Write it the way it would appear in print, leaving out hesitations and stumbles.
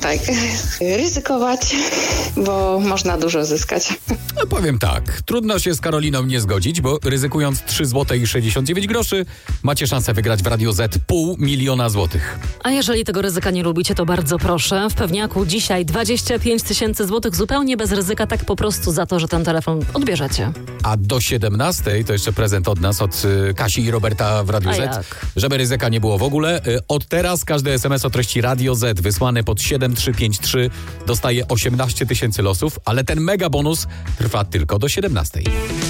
tak, ryzykować, bo można dużo zyskać. No powiem tak, trudno się z Karoliną nie zgodzić, bo ryzykując 3 zł i 69 groszy macie szansę wygrać w Radio Z 500 000 złotych. A jeżeli tego ryzyka nie lubicie, to bardzo proszę. W Pewniaku dzisiaj 25 000 złotych zupełnie bez ryzyka, tak po prostu za to, że ten telefon odbierzecie. A do 17 to jeszcze prezent od nas, od Kasi i Roberta w Radiu Z. Jak? Żeby ryzyka nie było w ogóle. Od teraz każdy SMS o treści Radio Z wysłany pod 7353 dostaje 18 000 losów, ale ten mega bonus trwa tylko do 17.